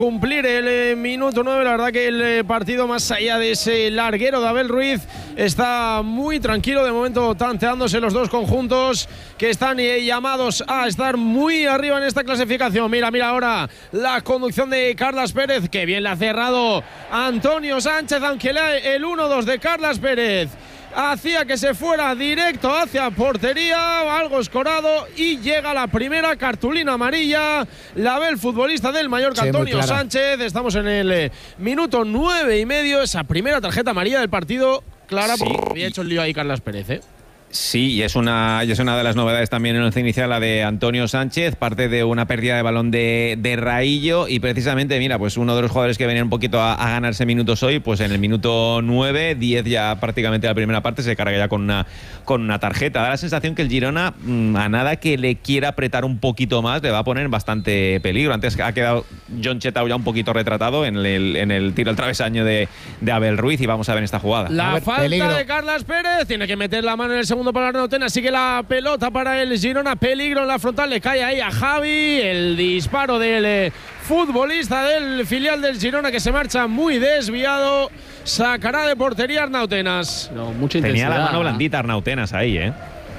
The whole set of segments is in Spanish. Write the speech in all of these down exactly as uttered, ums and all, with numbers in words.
Cumplir el eh, minuto nueve, la verdad que el eh, partido, más allá de ese larguero de Abel Ruiz, está muy tranquilo de momento, tanteándose los dos conjuntos que están eh, llamados a estar muy arriba en esta clasificación. Mira, mira ahora la conducción de Carlas Pérez, que bien le ha cerrado Antonio Sánchez, aunque le, el uno dos de Carlas Pérez hacía que se fuera directo hacia portería, algo escorado, y llega la primera cartulina amarilla. La ve el futbolista del Mallorca, sí, Antonio Sánchez. Estamos en el eh, minuto nueve y medio. Esa primera tarjeta amarilla del partido, clara, sí, porque había hecho el lío ahí Carlas Pérez, ¿eh? Sí, y es una, y es una de las novedades también en el once inicial, la de Antonio Sánchez, parte de una pérdida de balón de, de Raillo, y precisamente, mira, pues uno de los jugadores que venían un poquito a, a ganarse minutos hoy, pues en el minuto nueve, diez ya prácticamente la primera parte, se carga ya con una, con una tarjeta. Da la sensación que el Girona, a nada que le quiera apretar un poquito más, le va a poner en bastante peligro. Antes ha quedado John Chetau ya un poquito retratado en el, en el tiro al travesaño de, de Abel Ruiz, y vamos a ver esta jugada. La ver, falta peligro. de Carlas Pérez, tiene que meter la mano en el segundo para Arnautena, sigue la pelota para el Girona, peligro en la frontal, le cae ahí a Javi, el disparo del eh, futbolista del filial del Girona, que se marcha muy desviado, sacará de portería Arnautenas. No, mucha Tenía intensidad. la mano blandita Arnautenas ahí, ¿eh?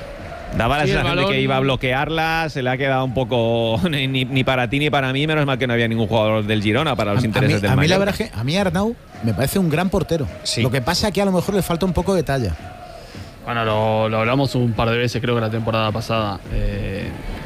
Daba la sí, sensación de que iba a bloquearla, se le ha quedado un poco ni, ni para ti ni para mí, menos mal que no había ningún jugador del Girona para los a, intereses a mí, del a Mallorca. mí la verdad es que a mí Arnau me parece un gran portero. Sí. Lo que pasa es que a lo mejor le falta un poco de talla. Bueno, lo, lo hablamos un par de veces, creo que la temporada pasada, eh,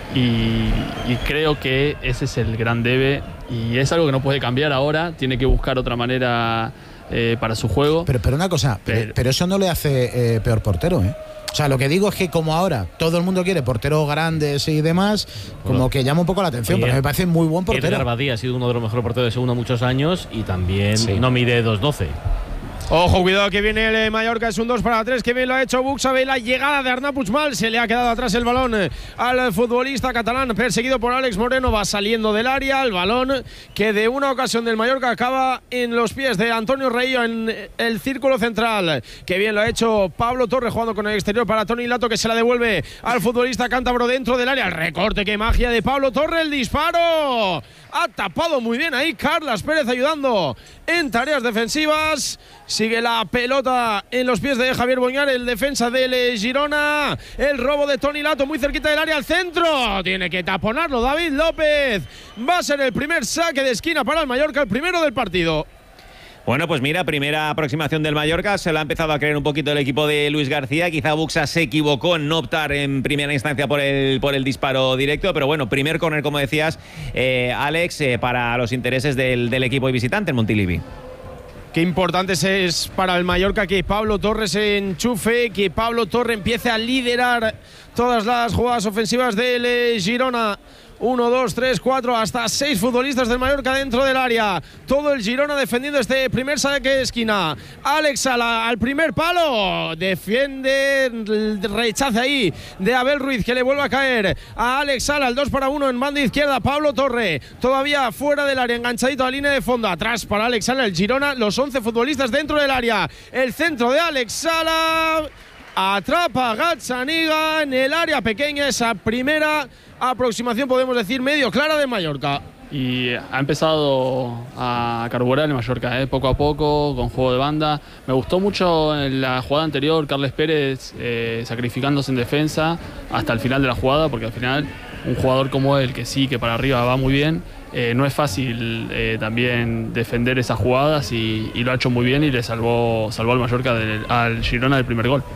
y, y creo que ese es el gran debe, y es algo que no puede cambiar ahora, tiene que buscar otra manera eh, para su juego. Pero, pero una cosa, pero, pero, pero eso no le hace eh, peor portero, ¿eh? O sea, lo que digo es que como ahora todo el mundo quiere porteros grandes y demás, como bueno, que llama un poco la atención, pero me parece muy buen portero. Edgar Badía ha sido uno de los mejores porteros de segunda muchos años y también sí. no mide dos doce. Ojo, cuidado que viene el Mallorca, es un dos para tres, que bien lo ha hecho Buxa. Ve la llegada de Arnau Puigmal, se le ha quedado atrás el balón al futbolista catalán, perseguido por Àlex Moreno, va saliendo del área, el balón que de una ocasión del Mallorca acaba en los pies de Antonio Raillo en el círculo central. Que bien lo ha hecho Pablo Torre, jugando con el exterior para Toni Lato, que se la devuelve al futbolista cántabro dentro del área. El recorte, qué magia de Pablo Torre, el disparo. Ha tapado muy bien ahí Carlas Pérez, ayudando en tareas defensivas. Sigue la pelota en los pies de Javier Boñar, el defensa del Girona. El robo de Toni Lato muy cerquita del área, al centro. Tiene que taponarlo David López. Va a ser el primer saque de esquina para el Mallorca, el primero del partido. Bueno, pues mira, primera aproximación del Mallorca, se lo ha empezado a creer un poquito el equipo de Luis García, quizá Buxa se equivocó en no optar en primera instancia por el, por el disparo directo, pero bueno, primer córner, como decías, eh, Alex, eh, para los intereses del, del equipo visitante, el Montilivi. Qué importante es para el Mallorca que Pablo Torre se enchufe, que Pablo Torre empiece a liderar todas las jugadas ofensivas del eh, Girona. Uno, dos, tres, cuatro, hasta seis futbolistas del Mallorca dentro del área. Todo el Girona defendiendo este primer saque de esquina. Alex Sala al primer palo. Defiende, rechaza ahí de Abel Ruiz, que le vuelve a caer a Alex Sala. El dos para uno en banda izquierda. Pablo Torre todavía fuera del área, enganchadito a la línea de fondo. Atrás para Alex Sala, el Girona. Los once futbolistas dentro del área. El centro de Alex Sala. Atrapa a Gazzaniga en el área pequeña. Esa primera aproximación, podemos decir, medio clara de Mallorca. Y ha empezado a carburar el Mallorca, ¿eh? poco a poco, con juego de banda. Me gustó mucho en la jugada anterior, Carles Pérez eh, sacrificándose en defensa hasta el final de la jugada, porque al final un jugador como él, que sí, que para arriba va muy bien, eh, no es fácil eh, también defender esas jugadas, y, y lo ha hecho muy bien y le salvó, salvó al Mallorca, del, al Girona del primer gol.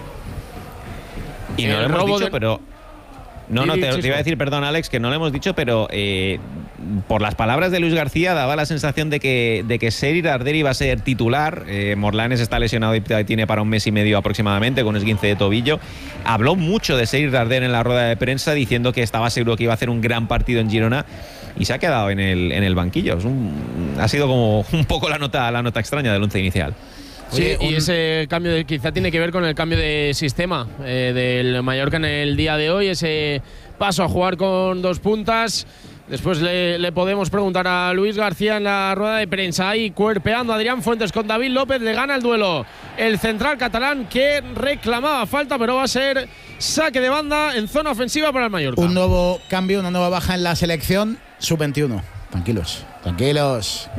Y no lo hemos dicho, de... pero... No, no, te, te iba a decir, perdón, Alex, que no lo hemos dicho, pero eh, por las palabras de Luis García daba la sensación de que, de que Sergi Darder iba a ser titular. Eh, Morlanes está lesionado y tiene para un mes y medio aproximadamente, con esguince de tobillo. Habló mucho de Sergi Darder en la rueda de prensa, diciendo que estaba seguro que iba a hacer un gran partido en Girona, y se ha quedado en el, en el banquillo. Es un, ha sido como un poco la nota, la nota extraña del once inicial. Sí, Oye, y un... ese cambio de, quizá tiene que ver con el cambio de sistema eh, del Mallorca en el día de hoy, ese paso a jugar con dos puntas. Después le, le podemos preguntar a Luis García en la rueda de prensa. Ahí cuerpeando a Adrián Fuentes con David López, le gana el duelo el central catalán, que reclamaba falta, pero va a ser saque de banda en zona ofensiva para el Mallorca. Un nuevo cambio, una nueva baja en la selección sub veintiuno. Tranquilos, tranquilos.